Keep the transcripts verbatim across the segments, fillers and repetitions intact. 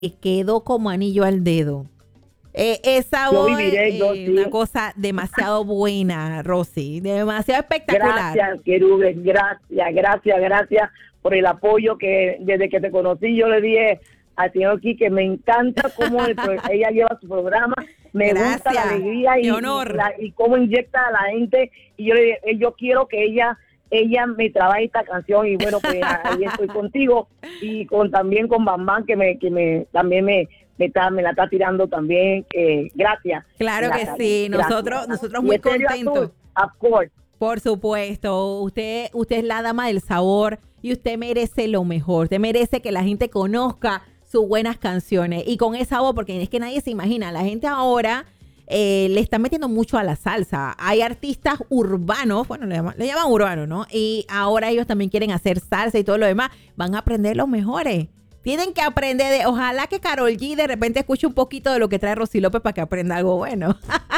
quedó como anillo al dedo. Eh, esa Yo voz viviré, es yo eh, sí. una cosa demasiado buena, Rosy, demasiado espectacular. Gracias, Querubes, gracias, gracias, gracias por el apoyo que desde que te conocí yo le dije al señor aquí que me encanta cómo el pro- ella lleva su programa, me gusta la Gracias, alegría y, qué y, honor. la- y cómo inyecta a la gente y yo le dije, eh, yo quiero que ella ella me trabaje esta canción y bueno, pues ahí estoy contigo y con también con Bambán que me que me también me me, está, me la está tirando también, eh, gracias. Claro que Gracias, sí, gracias. nosotros, nosotros Y muy Estéreo contentos. Azul, of course. Por supuesto, usted, usted es la dama del sabor y usted merece lo mejor. Usted merece que la gente conozca sus buenas canciones y con esa voz, porque es que nadie se imagina, la gente ahora eh, le está metiendo mucho a la salsa. Hay artistas urbanos, bueno, le llaman, le llaman urbanos, ¿no? Y ahora ellos también quieren hacer salsa y todo lo demás. Van a aprender los mejores. Tienen que aprender de, ojalá que Karol G de repente escuche un poquito de lo que trae Rosy López para que aprenda algo bueno.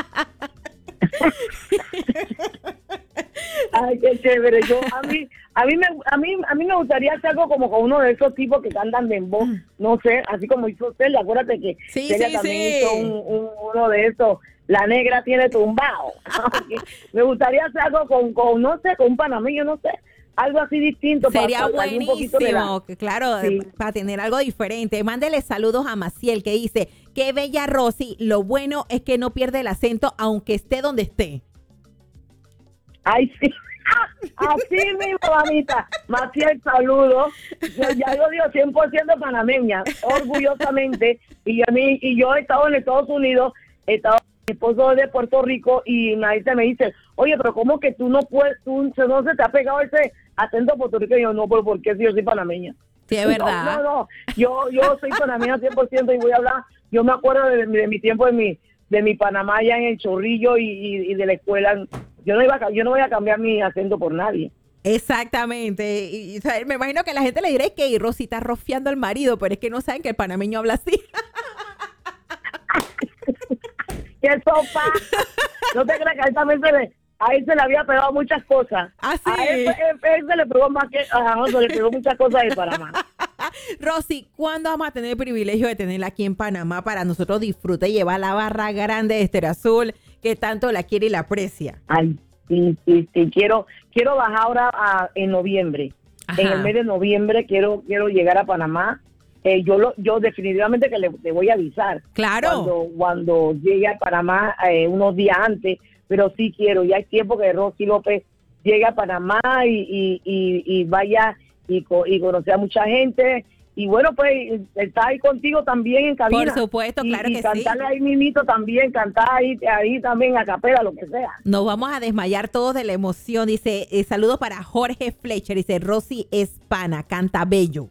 Ay, qué chévere. Yo a mí a mí me a mí a mí me gustaría hacer algo como con uno de esos tipos que cantan dembow, no sé, así como hizo Celia. Acuérdate que Sí, Celia sí, también sí. hizo un, un- uno de esos. La negra tiene tumbado. Me gustaría hacer algo con, con no sé, con un panameño, no sé, algo así distinto Sería para salir un poquito de la. buenísimo, que claro, Sí. para tener algo diferente. Mándele saludos a Maciel que dice, qué bella Rosy, lo bueno es que no pierde el acento aunque esté donde esté. Ay, sí. Así mismo, mamita. Maciel, saludo. Yo, ya yo digo cien por ciento panameña, orgullosamente. Y a mí, y yo he estado en Estados Unidos, he estado, mi esposo es de Puerto Rico, y me dice, me dice, oye, pero ¿cómo que tú no puedes, tú no se te ha pegado ese acento puertorriqueño? No, pero ¿por qué si yo soy panameña? Sí, es verdad. No, no, no. Yo, yo soy panameña cien por ciento y voy a hablar. Yo me acuerdo de, mi- de mi tiempo, de mi, de mi Panamá allá en el Chorrillo y, y, y de la escuela. Yo no iba a, ca- yo no voy a cambiar mi acento por nadie. Exactamente. Y, y, o sea, me imagino que la gente le dirá que "Ey, Rosy está rofeando al marido", pero es que no saben que el panameño habla así. ¿Qué sopa? No te creas que a él también se le, a él se le había pegado muchas cosas. ¿Ah, sí? A él, él- él se le pegó más que, a nosotros le pegó muchas cosas de Panamá. Rosy, ¿cuándo vamos a tener el privilegio de tenerla aquí en Panamá para nosotros disfrutar y llevar la barra grande de Estéreo Azul que tanto la quiere y la aprecia? Ay, sí, sí, sí. Quiero, quiero bajar ahora a- en noviembre. Ajá. En el mes de noviembre quiero, quiero llegar a Panamá. Eh, yo lo, yo definitivamente que le, le voy a avisar. Claro. Cuando, cuando llegue a Panamá eh, unos días antes, pero sí quiero. Ya hay tiempo que Rosy López llegue a Panamá y, y, y, y vaya y, co- y conocer a mucha gente. Y bueno, pues está ahí contigo también en cabina. Por supuesto, Y- claro y que sí. cantarle ahí mimito también, cantar ahí, ahí también a capela, lo que sea. Nos vamos a desmayar todos de la emoción. Dice, eh, saludos para Jorge Fletcher. Dice, Rosy es pana, canta bello.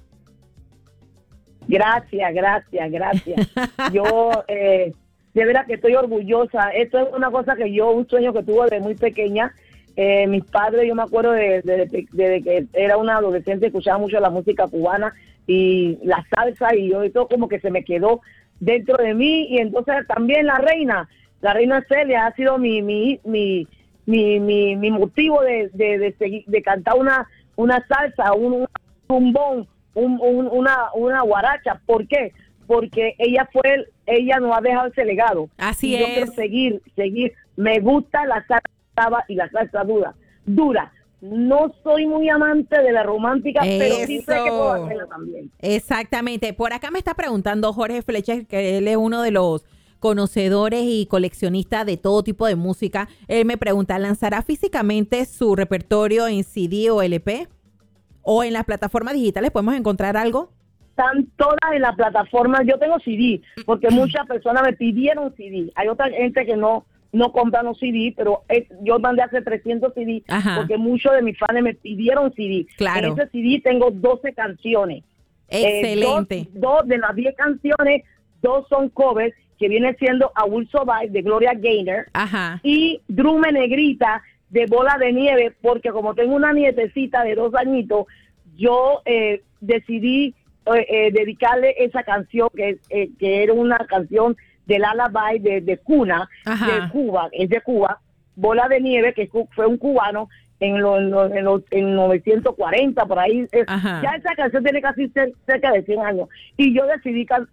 Gracias, gracias, gracias. Yo, eh, de verdad que estoy orgullosa. Esto es una cosa que yo, un sueño que tuve desde muy pequeña. Eh, mis padres, yo me acuerdo de, de- de- desde que era una adolescente, escuchaba mucho la música cubana y la salsa, y yo esto como que se me quedó dentro de mí. Y entonces también la reina, la reina Celia ha sido mi mi mi mi, mi, mi motivo de, de, de, seguir, de cantar una, una salsa, un, un tumbón, un, un, una, una guaracha. ¿Por qué? Porque ella fue, el- ella nos ha dejado ese legado. Así Y yo es. quiero seguir, seguir. Me gusta la salsa y la salsa dura, dura. No soy muy amante de la romántica, pero sí sé que puedo Eso. hacerla también. Exactamente. Por acá me está preguntando Jorge Fletcher, que él es uno de los conocedores y coleccionistas de todo tipo de música. Él me pregunta, ¿lanzará físicamente su repertorio en C D o L P? ¿O en las plataformas digitales podemos encontrar algo? Están todas en la plataforma. Yo tengo C D, porque muchas personas me pidieron C D. Hay otra gente que no no compran los C D, pero es- yo mandé hace trescientos C D, Ajá. porque muchos de mis fans me pidieron C D. Claro. En ese C D tengo doce canciones. Excelente. Eh, dos, dos de las diez canciones, dos son covers, que viene siendo I Will Survive de Gloria Gaynor Ajá. y Drume Negrita de Bola de Nieve, porque como tengo una nietecita de dos añitos, yo eh, decidí eh, eh, dedicarle esa canción, que, eh, que era una canción del Lullaby de, de cuna, Ajá. de Cuba, es de Cuba, Bola de Nieve, que cu- fue un cubano, en los en, lo, en, lo, en novecientos cuarenta, por ahí. Es, Ajá. ya esa canción tiene casi cer- cerca de cien años. Y yo decidí can-